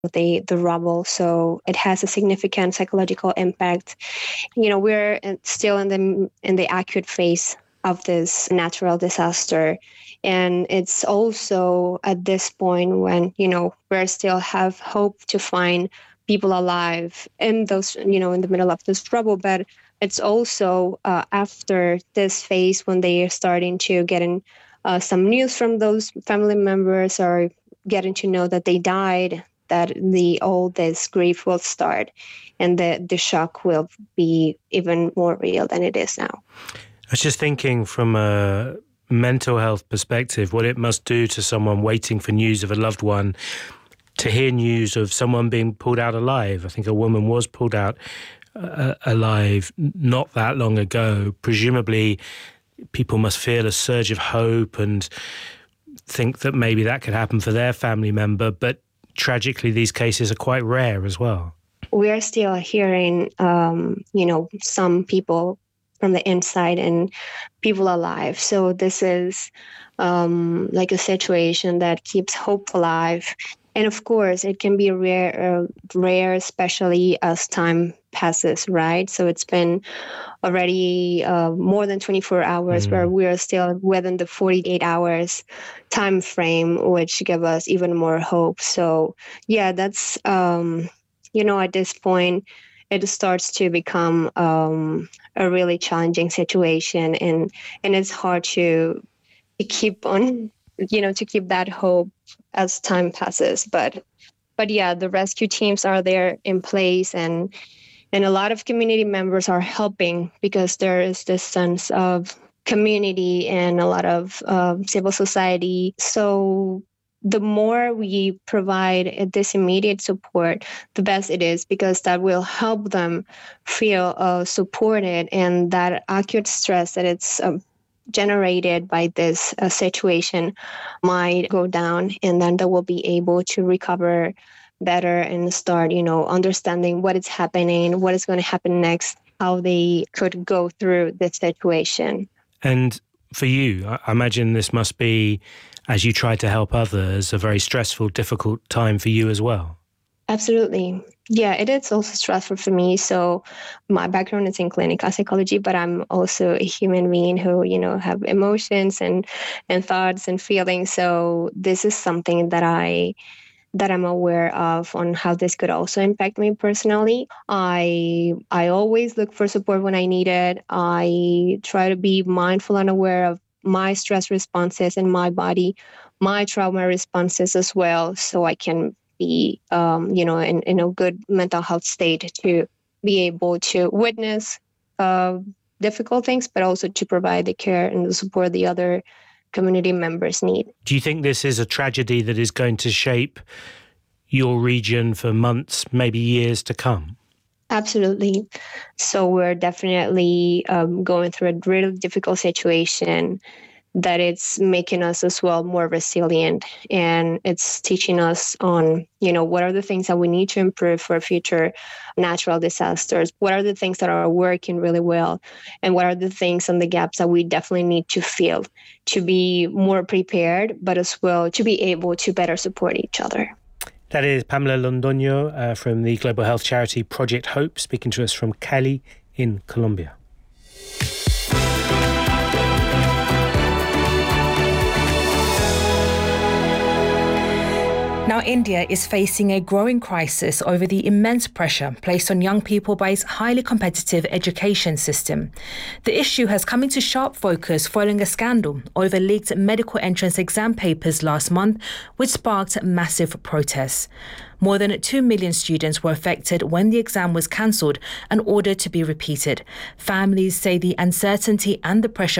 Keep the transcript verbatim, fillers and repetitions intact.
the, the rubble. So it has a significant psychological impact. You know, we're still in the in the acute phase of this natural disaster. And it's also at this point when, you know, we still have hope to find people alive in those, you know, in the middle of this rubble. But it's also uh, after this phase when they are starting to get in uh, some news from those family members or getting to know that they died, that the all this grief will start and the, the shock will be even more real than it is now. I was just thinking from a mental health perspective, what it must do to someone waiting for news of a loved one to hear news of someone being pulled out alive. I think a woman was pulled out uh, alive not that long ago. Presumably, people must feel a surge of hope and think that maybe that could happen for their family member. But tragically, these cases are quite rare as well. We are still hearing, um, you know, some people from the inside and people alive. So this is um, like a situation that keeps hope alive. And of course, it can be rare, uh, rare, especially as time passes, right? So it's been already uh, more than twenty-four hours mm. where we are still within the forty-eight hours time frame, which give us even more hope. So yeah, that's, um, you know, at this point, it starts to become um, a really challenging situation. And, and it's hard to, to keep on, you know, to keep that hope as time passes. But, but yeah, the rescue teams are there in place, and, and a lot of community members are helping because there is this sense of community and a lot of uh, civil society. So the more we provide this immediate support, the best it is, because that will help them feel uh, supported, and that acute stress that it's uh, generated by this uh, situation might go down, and then they will be able to recover better and start, you know, understanding what is happening, what is going to happen next, how they could go through this situation. And for you, I imagine this must be, as you try to help others, a very stressful, difficult time for you as well. Absolutely. Yeah, it is also stressful for me. So my background is in clinical psychology, but I'm also a human being who, you know, have emotions and, and thoughts and feelings. So this is something that I that I'm aware of on how this could also impact me personally. I I always look for support when I need it. I try to be mindful and aware of my stress responses in my body, my trauma responses as well, so I can be, um, you know, in, in a good mental health state to be able to witness uh, difficult things, but also to provide the care and the support the other community members need. Do you think this is a tragedy that is going to shape your region for months, maybe years to come? Absolutely. So we're definitely um, going through a really difficult situation that it's making us as well more resilient, and it's teaching us on, you know, what are the things that we need to improve for future natural disasters, what are the things that are working really well, and what are the things and the gaps that we definitely need to fill to be more prepared, but as well to be able to better support each other. That is Pamela Londoño uh, from the global health charity Project Hope, speaking to us from Cali in Colombia. Now, India is facing a growing crisis over the immense pressure placed on young people by its highly competitive education system. The issue has come into sharp focus following a scandal over leaked medical entrance exam papers last month, which sparked massive protests. More than two million students were affected when the exam was cancelled and ordered to be repeated. Families say the uncertainty and the pressure